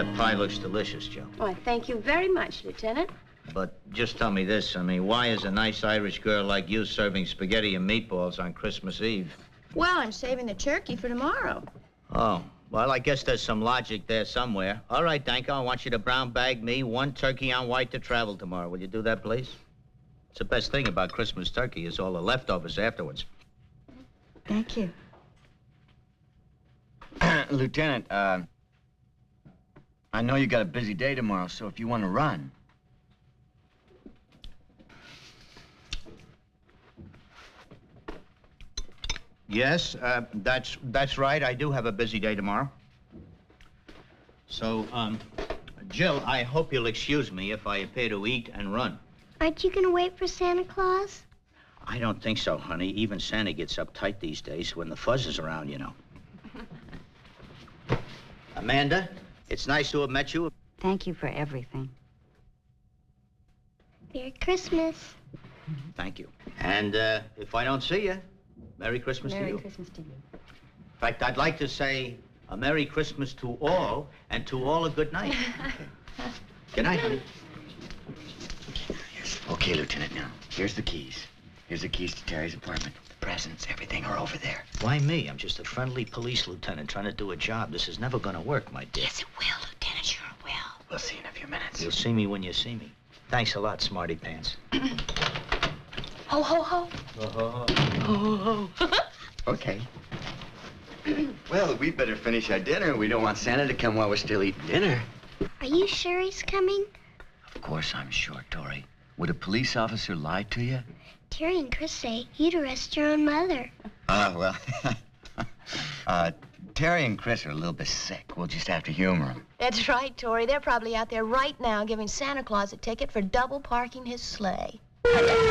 that pie looks delicious, Joe. Why, thank you very much, Lieutenant. But just tell me this, I mean, why is a nice Irish girl like you serving spaghetti and meatballs on Christmas Eve? Well, I'm saving the turkey for tomorrow. Oh, well, I guess there's some logic there somewhere. All right, Danko, I want you to brown bag me 1 turkey on white to travel tomorrow. Will you do that, please? It's the best thing about Christmas turkey is all the leftovers afterwards. Thank you. Lieutenant, I know you got a busy day tomorrow, so if you want to run. Yes, that's right. I do have a busy day tomorrow. So, Jill, I hope you'll excuse me if I appear to eat and run. Aren't you going to wait for Santa Claus? I don't think so, honey. Even Santa gets uptight these days when the fuzz is around, you know. Amanda, it's nice to have met you. Thank you for everything. Merry Christmas. Thank you. And if I don't see you, Merry Christmas to you. Merry Christmas to you. In fact, I'd like to say a Merry Christmas to all, and to all a good night. Good night, honey. Okay, Lieutenant, now, here's the keys. Here's the keys to Terry's apartment. The presents, everything are over there. Why me? I'm just a friendly police lieutenant trying to do a job. This is never gonna work, my dear. Yes, it will, Lieutenant. Sure it will. We'll see in a few minutes. You'll see me when you see me. Thanks a lot, smarty pants. Ho, ho, ho. Oh. Ho, ho, ho. Okay. Well, we better finish our dinner. We don't want Santa to come while we're still eating dinner. Are you sure he's coming? Of course I'm sure, Tori. Would a police officer lie to you? Terry and Chris say you'd arrest your own mother. Well, Terry and Chris are a little bit sick. We'll just have to humor them. That's right, Tori. They're probably out there right now giving Santa Claus a ticket for double parking his sleigh.